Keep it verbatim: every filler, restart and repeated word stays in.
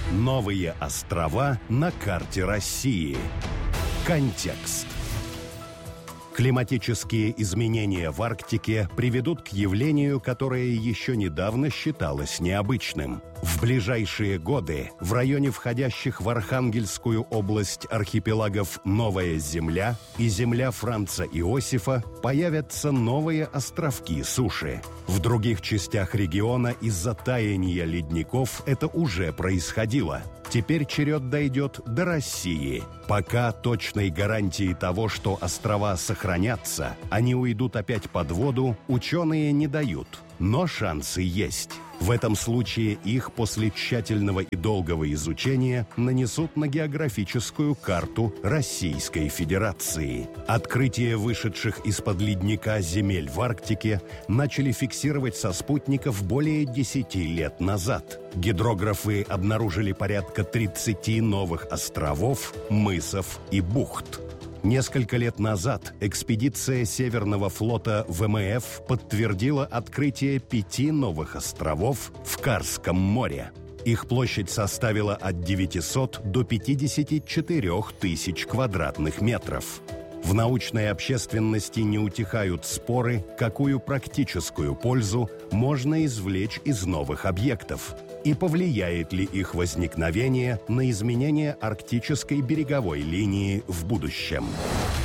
Новые острова на карте России. Контекст. Климатические изменения в Арктике приведут к явлению, которое еще недавно считалось необычным. В ближайшие годы в районе входящих в Архангельскую область архипелагов Новая Земля и Земля Франца Иосифа появятся новые островки суши. В других частях региона из-за таяния ледников это уже происходило. Теперь черед дойдет до России. Пока точной гарантии того, что острова сохранятся, они уйдут опять под воду, ученые не дают. Но шансы есть. В этом случае их после тщательного и долгого изучения нанесут на географическую карту Российской Федерации. Открытие вышедших из-под ледника земель в Арктике начали фиксировать со спутников более десяти лет назад. Гидрографы обнаружили порядка тридцати новых островов, мысов и бухт. Несколько лет назад экспедиция Северного флота ВМФ подтвердила открытие пяти новых островов в Карском море. Их площадь составила от девятисот до пятидесяти четырёх тысяч квадратных метров. В научной общественности не утихают споры, какую практическую пользу можно извлечь из новых объектов и повлияет ли их возникновение на изменение арктической береговой линии в будущем.